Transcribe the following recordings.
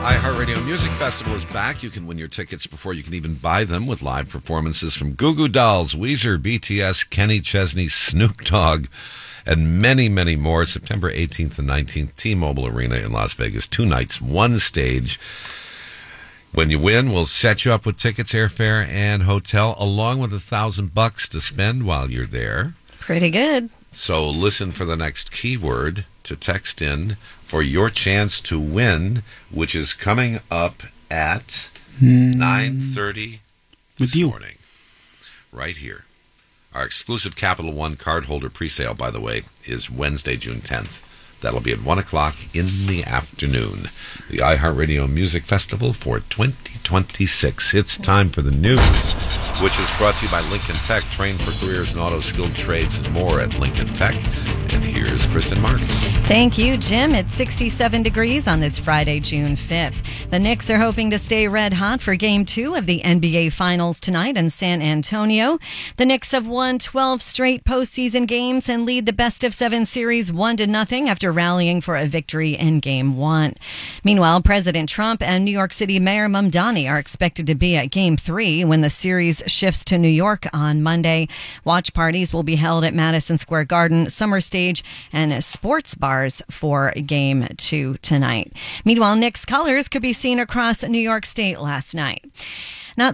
iHeartRadio Music Festival is back. You can win your tickets before you can even buy them with live performances from Goo Goo Dolls, Weezer, BTS, Kenny Chesney, Snoop Dogg, and many, many more. September 18th and 19th, T-Mobile Arena in Las Vegas. 2 nights, 1 stage. When you win, we'll set you up with tickets, airfare, and hotel, along with $1,000 to spend while you're there. Pretty good. So listen for the next keyword to text in for your chance to win, which is coming up at 9:30 this morning. Right here. Our exclusive Capital One cardholder presale, by the way, is Wednesday, June 10th. That'll be at 1 o'clock in the afternoon. The iHeartRadio Music Festival for 2026. It's time for the news, which is brought to you by Lincoln Tech. Train for careers in auto, skilled trades, and more at Lincoln Tech. And here's Kristen Marks. Thank you, Jim. It's 67 degrees on this Friday, June 5th. The Knicks are hoping to stay red hot for Game 2 of the NBA Finals tonight in San Antonio. The Knicks have won 12 straight postseason games and lead the best-of-7 series 1-0 after rallying for a victory in Game 1. Meanwhile, President Trump and New York City Mayor Mamdani are expected to be at Game 3 when the series shifts to New York on Monday. Watch parties will be held at Madison Square Garden, Summer Stage, and sports bars for Game 2 tonight. Meanwhile, Knicks colors could be seen across New York State last night. Not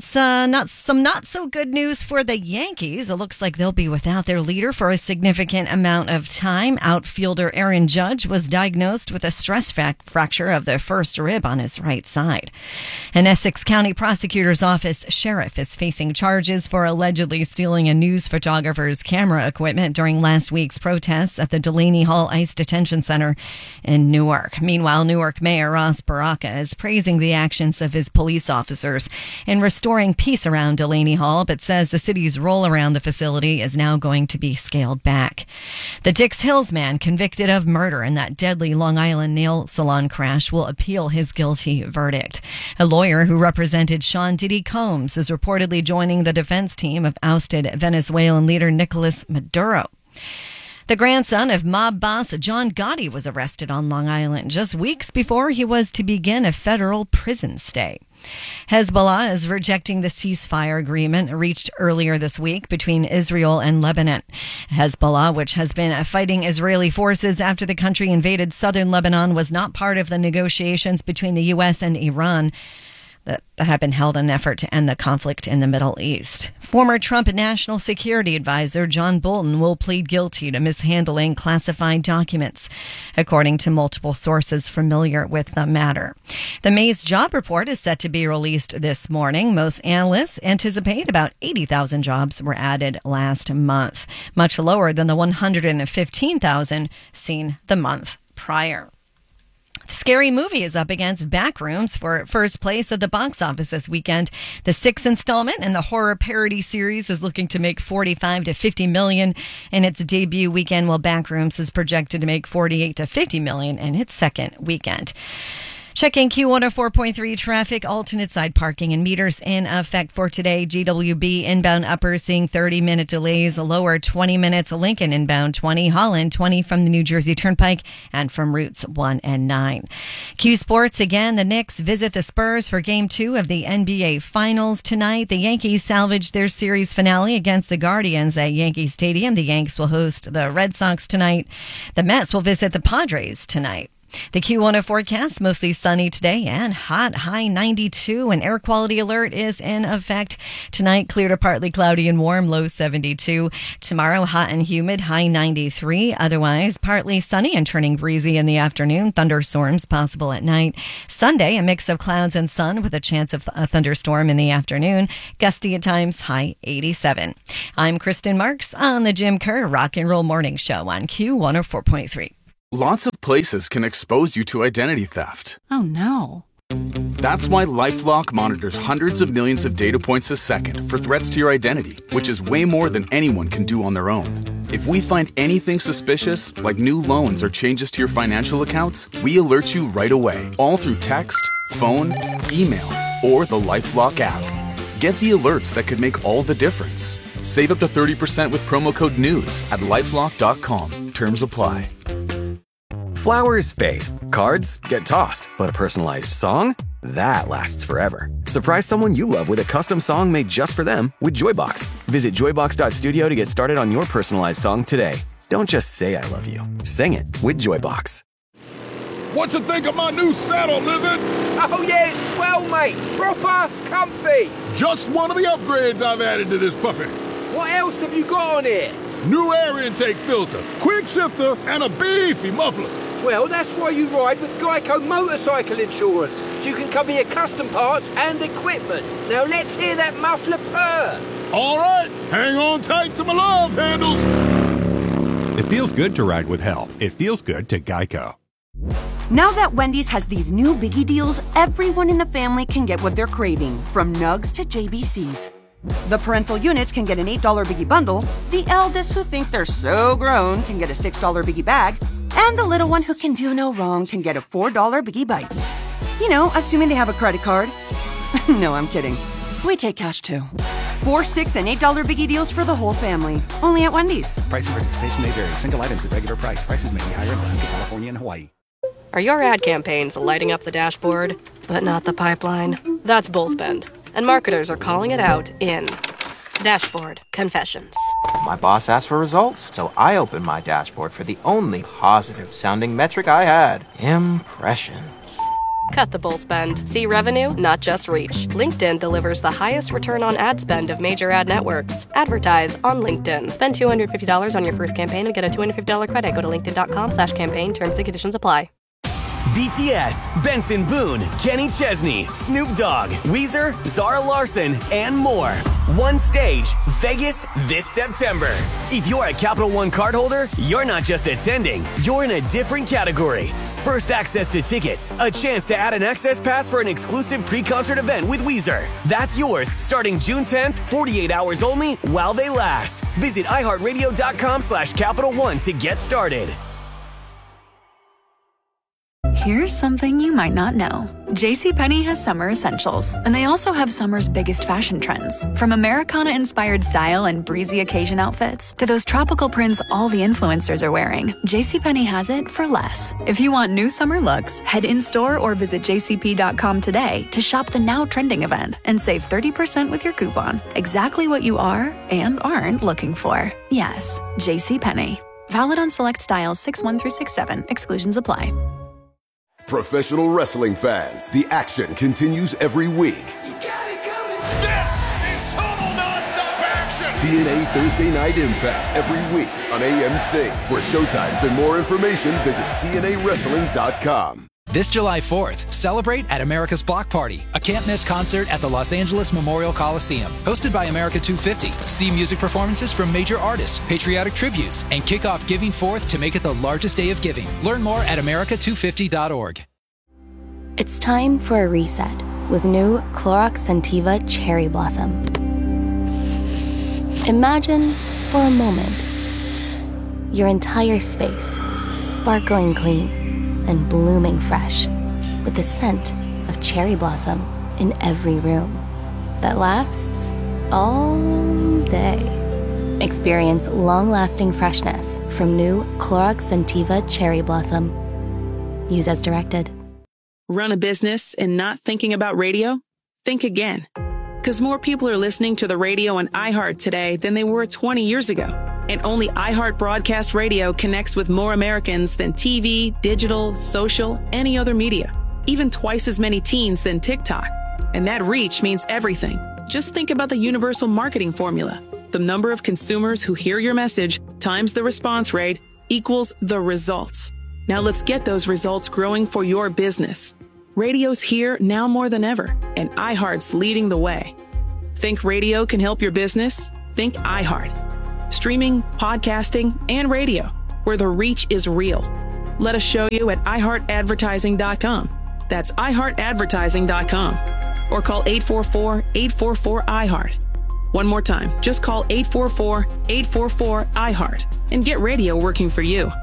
so good news for the Yankees. It looks like they'll be without their leader for a significant amount of time. Outfielder Aaron Judge was diagnosed with a stress fracture of the first rib on his right side. An Essex County Prosecutor's Office sheriff is facing charges for allegedly stealing a news photographer's camera equipment during last week's protests at the Delaney Hall ICE Detention Center in Newark. Meanwhile, Newark Mayor Ross Baraka is praising the actions of his police officers in restoring peace around Delaney Hall, but says the city's role around the facility is now going to be scaled back. The Dix Hills man convicted of murder in that deadly Long Island nail salon crash will appeal his guilty verdict. A lawyer who represented Sean Diddy Combs is reportedly joining the defense team of ousted Venezuelan leader Nicolas Maduro. The grandson of mob boss John Gotti was arrested on Long Island just weeks before he was to begin a federal prison stay. Hezbollah is rejecting the ceasefire agreement reached earlier this week between Israel and Lebanon. Hezbollah, which has been fighting Israeli forces after the country invaded southern Lebanon, was not part of the negotiations between the U.S. and Iran that had been held in an effort to end the conflict in the Middle East. Former Trump National Security Advisor John Bolton will plead guilty to mishandling classified documents, according to multiple sources familiar with the matter. The May's job report is set to be released this morning. Most analysts anticipate about 80,000 jobs were added last month, much lower than the 115,000 seen the month prior. Scary Movie is up against Backrooms for first place at the box office this weekend. The 6th installment in the horror parody series is looking to make $45 to $50 million in its debut weekend, while Backrooms is projected to make $48 to $50 million in its second weekend. Checking Q104.3 traffic, alternate side parking and meters in effect for today. GWB inbound upper seeing 30-minute delays, lower 20 minutes. Lincoln inbound 20, Holland 20 from the New Jersey Turnpike and from routes 1 and 9. Q Sports again, the Knicks visit the Spurs for Game 2 of the NBA Finals tonight. The Yankees salvage their series finale against the Guardians at Yankee Stadium. The Yanks will host the Red Sox tonight. The Mets will visit the Padres tonight. The Q104 forecast, mostly sunny today and hot, high 92. An air quality alert is in effect. Tonight, clear to partly cloudy and warm, low 72. Tomorrow, hot and humid, high 93. Otherwise, partly sunny and turning breezy in the afternoon. Thunderstorms possible at night. Sunday, a mix of clouds and sun with a chance of a thunderstorm in the afternoon. Gusty at times, high 87. I'm Kristen Marks on the Jim Kerr Rock and Roll Morning Show on Q104.3. Lots of places can expose you to identity theft. Oh, no. That's why LifeLock monitors hundreds of millions of data points a second for threats to your identity, which is way more than anyone can do on their own. If we find anything suspicious, like new loans or changes to your financial accounts, we alert you right away, all through text, phone, email, or the LifeLock app. Get the alerts that could make all the difference. Save up to 30% with promo code NEWS at LifeLock.com. Terms apply. Flowers fade. Cards get tossed. But a personalized song? That lasts forever. Surprise someone you love with a custom song made just for them with Joybox. Visit joybox.studio to get started on your personalized song today. Don't just say I love you. Sing it with Joybox. What you think of my new saddle, Lizard? Oh yeah, it's swell, mate. Proper comfy. Just one of the upgrades I've added to this puppy. What else have you got on here? New air intake filter, quick shifter, and a beefy muffler. Well, that's why you ride with Geico Motorcycle Insurance, so you can cover your custom parts and equipment. Now let's hear that muffler purr. All right, hang on tight to my love handles. It feels good to ride with help. It feels good to Geico. Now that Wendy's has these new biggie deals, everyone in the family can get what they're craving, from nugs to JBCs. The parental units can get an $8 biggie bundle, the eldest who think they're so grown can get a $6 biggie bag, and the little one who can do no wrong can get a $4 biggie bites. You know, assuming they have a credit card. No, I'm kidding. We take cash too. $4, $6, and $8 biggie deals for the whole family. Only at Wendy's. Price and participation may vary. Single items at regular price. Prices may be higher in Alaska, California, and Hawaii. Are your ad campaigns lighting up the dashboard, but not the pipeline? That's bullspend. And marketers are calling it out in Dashboard Confessions. My boss asked for results, so I opened my dashboard for the only positive-sounding metric I had. Impressions. Cut the bull spend. See revenue, not just reach. LinkedIn delivers the highest return on ad spend of major ad networks. Advertise on LinkedIn. Spend $250 on your first campaign and get a $250 credit. Go to linkedin.com/campaign. Terms and conditions apply. BTS, Benson Boone, Kenny Chesney, Snoop Dogg, Weezer, Zara Larsson, and more. One stage, Vegas this September. If you're a Capital One cardholder, you're not just attending, you're in a different category. First access to tickets, a chance to add an access pass for an exclusive pre-concert event with Weezer. That's yours starting June 10th, 48 hours only while they last. Visit iHeartRadio.com/Capital One to get started. Here's something you might not know. JCPenney has summer essentials, and they also have summer's biggest fashion trends. From Americana-inspired style and breezy occasion outfits to those tropical prints all the influencers are wearing, JCPenney has it for less. If you want new summer looks, head in-store or visit jcp.com today to shop the now trending event and save 30% with your coupon. Exactly what you are and aren't looking for. Yes, JCPenney. Valid on select styles 6-1 through 6-7. Exclusions apply. Professional wrestling fans, the action continues every week. You got it coming. This is total nonstop action. TNA Thursday Night Impact every week on AMC. For showtimes and more information, visit TNAWrestling.com. This July 4th, celebrate at America's Block Party, a can't-miss concert at the Los Angeles Memorial Coliseum. Hosted by America 250. See music performances from major artists, patriotic tributes, and kick off Giving Forth to make it the largest day of giving. Learn more at america250.org. It's time for a reset with new Clorox Scentiva Cherry Blossom. Imagine, for a moment, your entire space sparkling clean and blooming fresh, with the scent of cherry blossom in every room that lasts all day. Experience long-lasting freshness from new Clorox Scentiva Cherry Blossom. Use as directed. Run a business and not thinking about radio? Think again. Because more people are listening to the radio on iHeart today than they were 20 years ago. And only iHeart Broadcast Radio connects with more Americans than TV, digital, social, any other media. Even twice as many teens than TikTok. And that reach means everything. Just think about the universal marketing formula. The number of consumers who hear your message times the response rate equals the results. Now let's get those results growing for your business. Radio's here now more than ever, and iHeart's leading the way. Think radio can help your business? Think iHeart. Streaming, podcasting, and radio, where the reach is real. Let us show you at iHeartAdvertising.com. That's iHeartAdvertising.com. Or call 844-844-iHeart. One more time, just call 844-844-iHeart and get radio working for you.